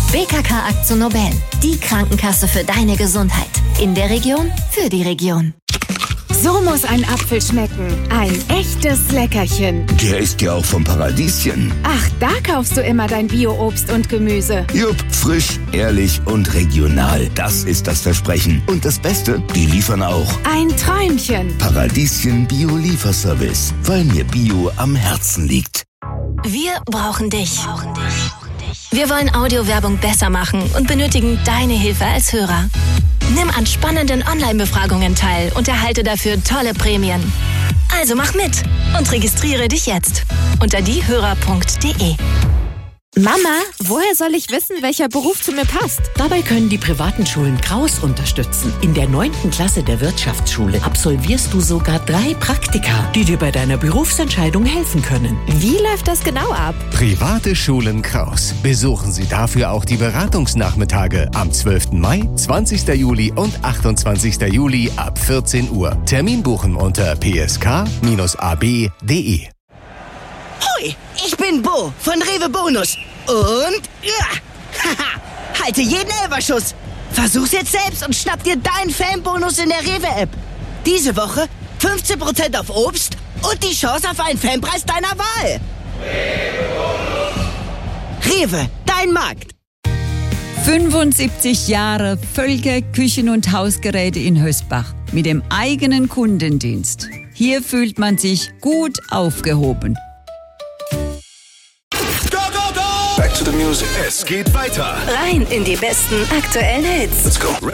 BKK AkzoNobel, die Krankenkasse für deine Gesundheit. In der Region, für die Region. So muss ein Apfel schmecken. Ein echtes Leckerchen. Der ist ja auch vom Paradieschen. Ach, da kaufst du immer dein Bio-Obst und Gemüse. Jupp, frisch, ehrlich und regional. Das ist das Versprechen. Und das Beste, die liefern auch. Ein Träumchen. Paradieschen Bio-Lieferservice, weil mir Bio am Herzen liegt. Wir brauchen dich. Wir wollen Audiowerbung besser machen und benötigen deine Hilfe als Hörer. Nimm an spannenden Online-Befragungen teil und erhalte dafür tolle Prämien. Also mach mit und registriere dich jetzt unter diehörer.de. Mama, woher soll ich wissen, welcher Beruf zu mir passt? Dabei können die privaten Schulen Kraus unterstützen. In der 9. Klasse der Wirtschaftsschule absolvierst du sogar 3 Praktika, die dir bei deiner Berufsentscheidung helfen können. Wie läuft das genau ab? Private Schulen Kraus. Besuchen Sie dafür auch die Beratungsnachmittage am 12. Mai, 20. Juli und 28. Juli ab 14 Uhr. Termin buchen unter psk-ab.de. Hoi, ich bin Bo von Rewe Bonus. Und halte jeden Elferschuss. Versuch's jetzt selbst und schnapp dir deinen Fanbonus in der Rewe-App. Diese Woche 15% auf Obst und die Chance auf einen Fanpreis deiner Wahl. Rewe, dein Markt. 75 Jahre Völker Küchen- und Hausgeräte in Hösbach mit dem eigenen Kundendienst. Hier fühlt man sich gut aufgehoben. Back to the music. Es geht weiter. Rein in die besten aktuellen Hits. Let's go.